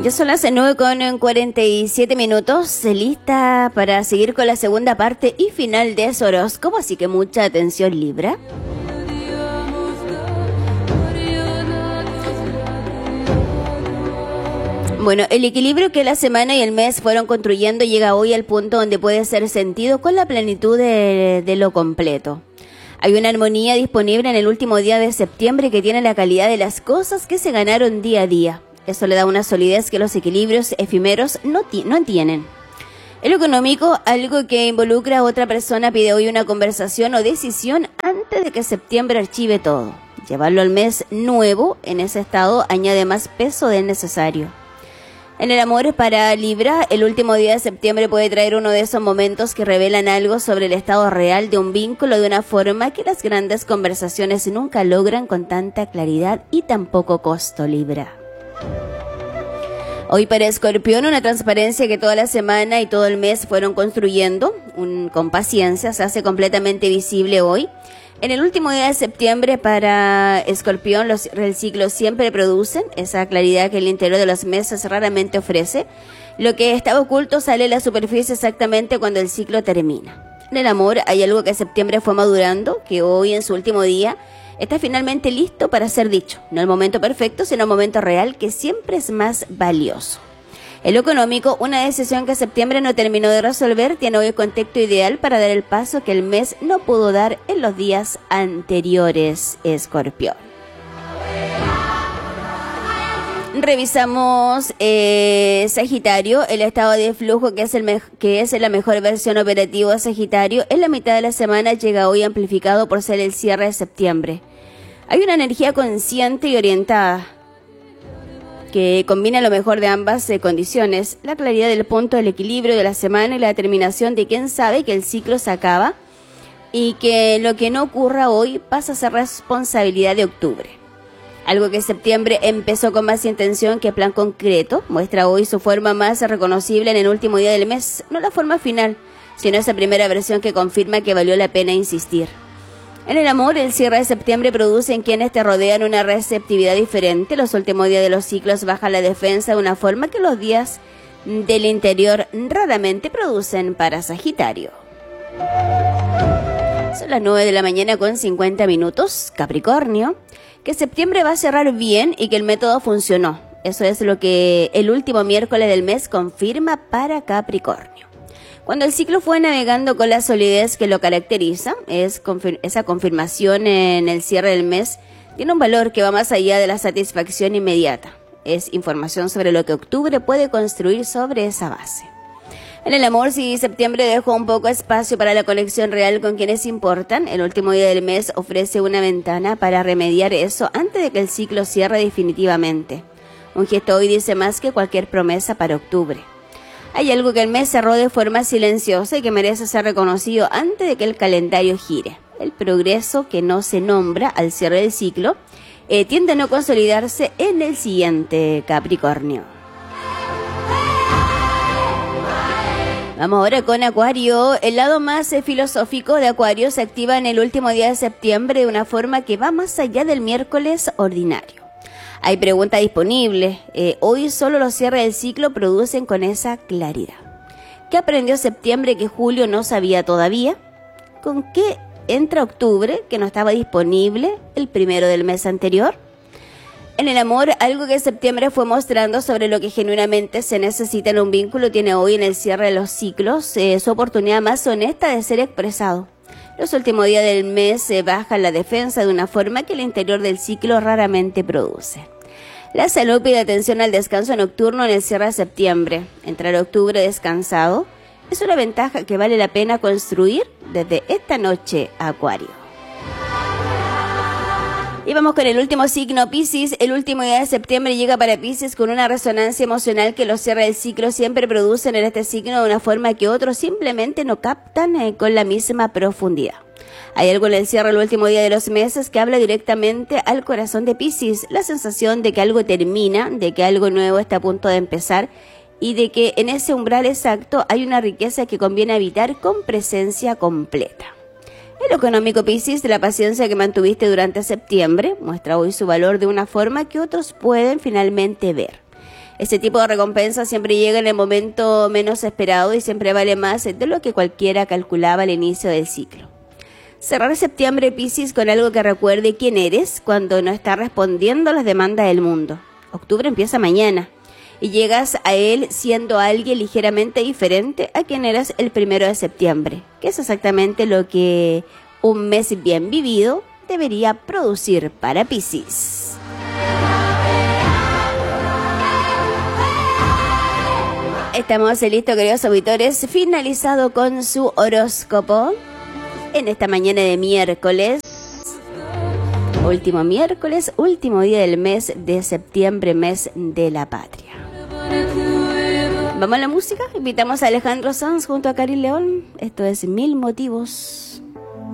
Ya son las 9:47, lista para seguir con la segunda parte y final de su horóscopo, así que mucha atención, Libra. Bueno, el equilibrio que la semana y el mes fueron construyendo llega hoy al punto donde puede ser sentido con la plenitud de lo completo. Hay una armonía disponible en el último día de septiembre que tiene la calidad de las cosas que se ganaron día a día. Eso le da una solidez que los equilibrios efímeros no tienen. En lo económico, algo que involucra a otra persona pide hoy una conversación o decisión antes de que septiembre archive todo. Llevarlo al mes nuevo en ese estado añade más peso del necesario. En el amor, para Libra, el último día de septiembre puede traer uno de esos momentos que revelan algo sobre el estado real de un vínculo de una forma que las grandes conversaciones nunca logran con tanta claridad y tan poco costo, Libra. Hoy para Escorpión, una transparencia que toda la semana y todo el mes fueron construyendo con paciencia se hace completamente visible hoy. En el último día de septiembre para Escorpión, el ciclo siempre producen esa claridad que el interior de los meses raramente ofrece. Lo que estaba oculto sale a la superficie exactamente cuando el ciclo termina. En el amor hay algo que septiembre fue madurando, que hoy en su último día está finalmente listo para ser dicho. No el momento perfecto, sino el momento real, que siempre es más valioso. En lo económico, una decisión que septiembre no terminó de resolver tiene hoy el contexto ideal para dar el paso que el mes no pudo dar en los días anteriores, Escorpión. Revisamos Sagitario, el estado de flujo que es la mejor versión operativa de Sagitario. En la mitad de la semana llega hoy amplificado por ser el cierre de septiembre. Hay una energía consciente y orientada que combina lo mejor de ambas condiciones, la claridad del punto del equilibrio de la semana y la determinación de quien sabe que el ciclo se acaba y que lo que no ocurra hoy pasa a ser responsabilidad de octubre. Algo que septiembre empezó con más intención que plan concreto, muestra hoy su forma más reconocible en el último día del mes, no la forma final, sino esa primera versión que confirma que valió la pena insistir. En el amor, el cierre de septiembre produce en quienes te rodean una receptividad diferente. Los últimos días de los ciclos bajan la defensa de una forma que los días del interior raramente producen para Sagitario. Son las 9:50 Capricornio, que septiembre va a cerrar bien y que el método funcionó. Eso es lo que el último miércoles del mes confirma para Capricornio. Cuando el ciclo fue navegando con la solidez que lo caracteriza, esa confirmación en el cierre del mes tiene un valor que va más allá de la satisfacción inmediata. Es información sobre lo que octubre puede construir sobre esa base. En el amor, si septiembre dejó un poco espacio para la conexión real con quienes importan, el último día del mes ofrece una ventana para remediar eso antes de que el ciclo cierre definitivamente. Un gesto hoy dice más que cualquier promesa para octubre. Hay algo que el mes cerró de forma silenciosa y que merece ser reconocido antes de que el calendario gire. El progreso que no se nombra al cierre del ciclo tiende a no consolidarse en el siguiente, Capricornio. Vamos ahora con Acuario. El lado más filosófico de Acuario se activa en el último día de septiembre de una forma que va más allá del miércoles ordinario. Hay preguntas disponibles. Hoy solo los cierres del ciclo producen con esa claridad. ¿Qué aprendió septiembre que julio no sabía todavía? ¿Con qué entra octubre que no estaba disponible el primero del mes anterior? En el amor, algo que septiembre fue mostrando sobre lo que genuinamente se necesita en un vínculo tiene hoy en el cierre de los ciclos su oportunidad más honesta de ser expresado. Los últimos días del mes se baja la defensa de una forma que el interior del ciclo raramente produce. La salud pide atención al descanso nocturno en el cierre de septiembre. Entrar a octubre descansado es una ventaja que vale la pena construir desde esta noche, Acuario. Y vamos con el último signo, Piscis. El último día de septiembre llega para Piscis con una resonancia emocional que los cierres del ciclo siempre producen en este signo de una forma que otros simplemente no captan con la misma profundidad. Hay algo en el cierre del último día de los meses que habla directamente al corazón de Piscis, la sensación de que algo termina, de que algo nuevo está a punto de empezar y de que en ese umbral exacto hay una riqueza que conviene habitar con presencia completa. En lo económico, Piscis, la paciencia que mantuviste durante septiembre muestra hoy su valor de una forma que otros pueden finalmente ver. Ese tipo de recompensa siempre llega en el momento menos esperado y siempre vale más de lo que cualquiera calculaba al inicio del ciclo. Cerrar septiembre, Piscis, con algo que recuerde quién eres cuando no estás respondiendo a las demandas del mundo. Octubre empieza mañana y llegas a él siendo alguien ligeramente diferente a quien eras el 1 de septiembre, que es exactamente lo que un mes bien vivido debería producir para Piscis. Estamos listos, queridos auditores, finalizado con su horóscopo en esta mañana de miércoles. Último miércoles, último día del mes de septiembre, mes de la patria. Vamos a la música, invitamos a Alejandro Sanz junto a Cari León. Esto es 1000 motivos.